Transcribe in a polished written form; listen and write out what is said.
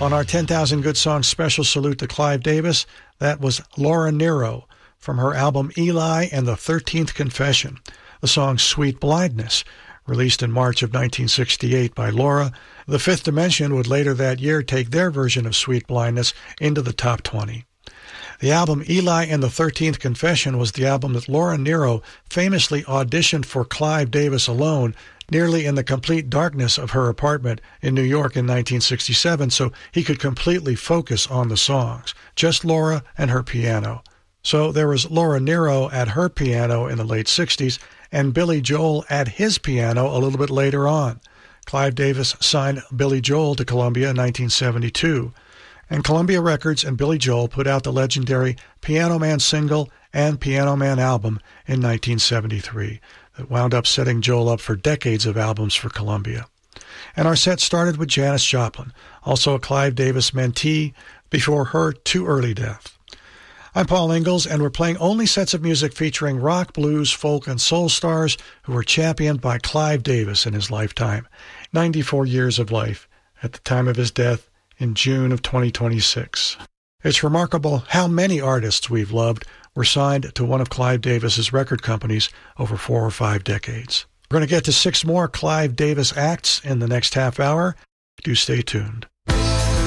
On our 10,000 Good Songs special salute to Clive Davis, that was Laura Nyro from her album Eli and the 13th Confession. The song Sweet Blindness, released in March of 1968 by Laura. The Fifth Dimension would later that year take their version of Sweet Blindness into the top 20. The album Eli and the 13th Confession was the album that Laura Nyro famously auditioned for Clive Davis alone, nearly in the complete darkness of her apartment in New York in 1967, so he could completely focus on the songs. Just Laura and her piano. So there was Laura Nyro at her piano in the late 60s, and Billy Joel at his piano a little bit later on. Clive Davis signed Billy Joel to Columbia in 1972. And Columbia Records and Billy Joel put out the legendary Piano Man single and Piano Man album in 1973 that wound up setting Joel up for decades of albums for Columbia. And our set started with Janis Joplin, also a Clive Davis mentee, before her too early death. I'm Paul Ingalls, and we're playing only sets of music featuring rock, blues, folk, and soul stars who were championed by Clive Davis in his lifetime. 94 years of life at the time of his death in June of 2026. It's remarkable how many artists we've loved were signed to one of Clive Davis's record companies over 4 or 5 decades. We're going to get to 6 more Clive Davis acts in the next half hour. Do stay tuned.